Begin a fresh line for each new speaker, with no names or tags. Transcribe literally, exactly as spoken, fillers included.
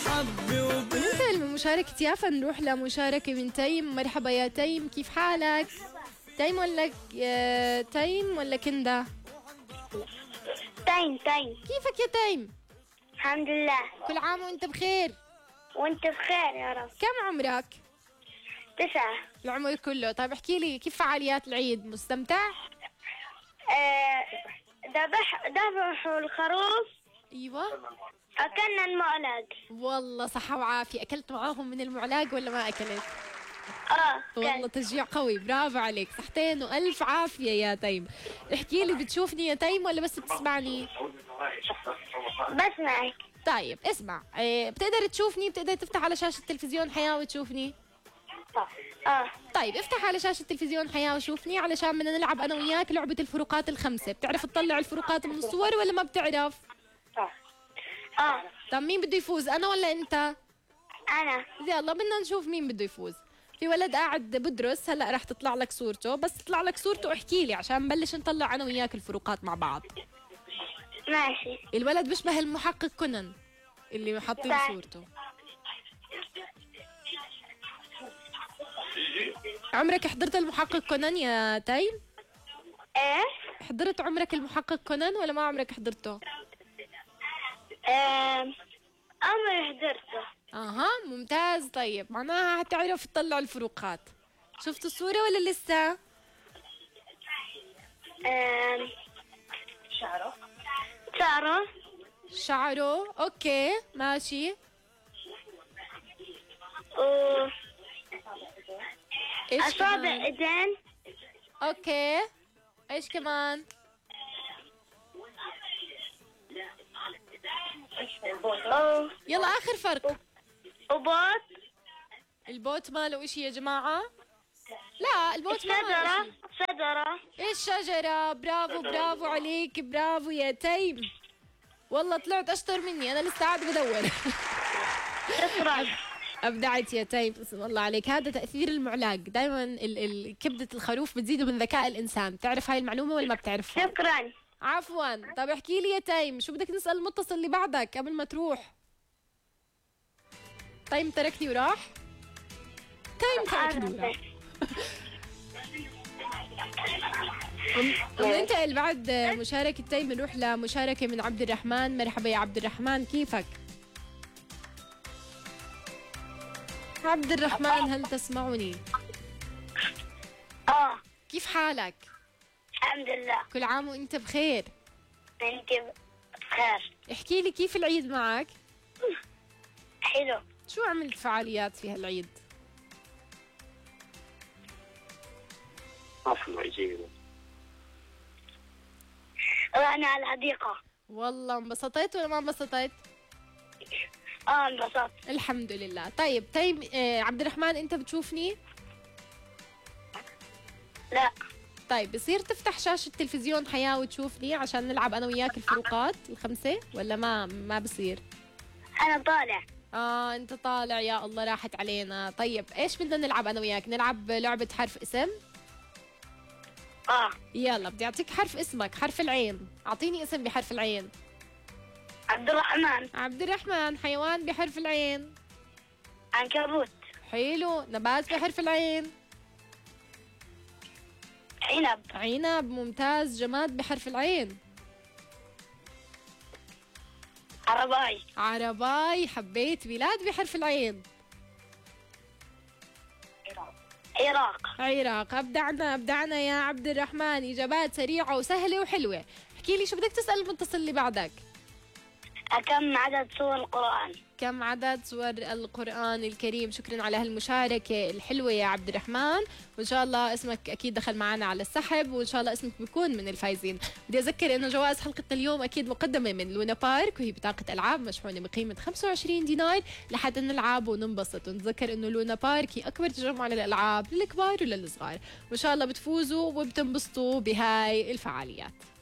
وننتقل من مشاركة يافا نروح لمشاركة من تيم. مرحبا يا تيم، كيف حالك؟ تيم ولا ك... تيم ولا كندا؟
تيم تيم.
كيفك يا تيم؟
الحمد لله.
كل عام وانت بخير.
وانت بخير يا رب.
كم عمرك؟
تسعة.
العمر كله. طيب احكي لي كيف فعاليات العيد؟ مستمتع؟
آه ذبح ذبحوا الخروف.
ايوه.
أكلنا المعلق.
والله صحة وعافية. أكلت معاهم من المعلاق ولا ما أكلت؟
اه
والله تشجيع قوي، برافو عليك، صحتين وألف عافية يا تيم. احكي لي، بتشوفني يا تيم ولا بس بتسمعني؟
بسمعك.
طيب اسمع، اه بتقدر تشوفني؟ بتقدر تفتح على شاشة تلفزيون حياة وتشوفني؟
اه.
طيب افتح على شاشة تلفزيون حياة وشوفني علشان بدنا نلعب أنا وياك لعبة الفروقات الخمسة. بتعرف تطلع الفروقات من الصور ولا ما بتعرف؟
اه.
طب مين بده يفوز، أنا ولا أنت؟
أنا.
يلا بدنا نشوف مين بده يفوز. في ولد قاعد بدرس هلا، رح تطلع لك صورته، بس تطلع لك صورته احكي لي عشان نبلش نطلع انا وياك الفروقات مع بعض.
ماشي.
الولد بيشبه المحقق كونان اللي حاطين
طيب.
صورته. عمرك حضرت المحقق كونان يا تيم؟
ايه؟
حضرت عمرك المحقق كونان ولا ما عمرك حضرته؟
ايه عمري حضرته.
اها ممتاز. طيب معناها حتعرف تطلع الفروقات. شفت الصورة ولا لسه؟
ايه شعره. شعره.
شعره اوكي ماشي.
و
ايش
أصابع
كمان؟
ايدين.
اوكي ايش كمان؟
أوه.
يلا اخر فرق.
وبوت.
البوت ما له اشي يا جماعة؟ لا البوت ما له
شجرة.
اشي.
شجرة.
ايش شجرة؟ برافو برافو عليك، برافو يا تيم. والله طلعت اشطر مني، انا لسه قاعد بدور.
شكرا.
ابدعت يا تيم، اسم الله عليك. هذا تأثير المعلاق، دائما ال ال كبدة الخروف بتزيد من ذكاء الانسان. بتعرف هاي المعلومة ولا ما بتعرفها؟
شكرا.
عفوا. طب احكي لي يا تيم، شو بدك نسأل المتصل اللي بعدك قبل ما تروح؟ تيم تركني وراح؟ تيم تركني وراح. وننتقل بعد مشاركة تيم بنروح لمشاركة من عبد الرحمن. مرحبا يا عبد الرحمن، كيفك؟ عبد الرحمن هل تسمعني؟
اه.
كيف حالك؟
الحمد لله.
كل عام وانت بخير.
انت بخير.
احكي لي كيف العيد معك؟
حلو.
شو عملت فعاليات في هالعيد؟
رحنا على الحديقة.
والله انبسطت ولا ما انبسطت؟
اه انبسطت.
الحمد لله. طيب تيم، آه عبد الرحمن انت بتشوفني؟
لا.
طيب بصير تفتح شاشة تلفزيون حياة وتشوفني عشان نلعب أنا وياك الفروقات الخمسة ولا ما ما بصير؟
أنا طالع.
آه أنت طالع، يا الله راحت علينا. طيب إيش بدنا نلعب أنا وياك؟ نلعب لعبة حرف اسم؟
اه.
يلا بدي أعطيك حرف اسمك، حرف العين. أعطيني اسم بحرف العين.
عبد الرحمن.
عبد الرحمن. حيوان بحرف العين.
عنكبوت.
حلو. نبات بحرف العين.
عنب.
عنب ممتاز. جماد بحرف العين.
عرباي.
عرباي. حبيت. بلاد بحرف العين.
عراق.
عراق. أبدعنا أبدعنا يا عبد الرحمن، إجابات سريعة وسهلة وحلوة. احكي لي شو بدك تسأل المتصل اللي بعدك؟
كم عدد سور القرآن؟
كم عدد سور القرآن الكريم؟ شكرا على هالمشاركة الحلوة يا عبد الرحمن، وإن شاء الله اسمك أكيد دخل معنا على السحب، وإن شاء الله اسمك بيكون من الفايزين. بدي أذكر إنه جوائز حلقتنا اليوم أكيد مقدمة من لونا بارك، وهي بطاقة ألعاب مشحونة بقيمة خمسة وعشرين دينار لحتى نلعب وننبسط. ونتذكر إنه لونا بارك هي أكبر تجمع للألعاب للكبار وللصغار، وإن شاء الله بتفوزوا وبتنبسطوا بهاي الفعاليات.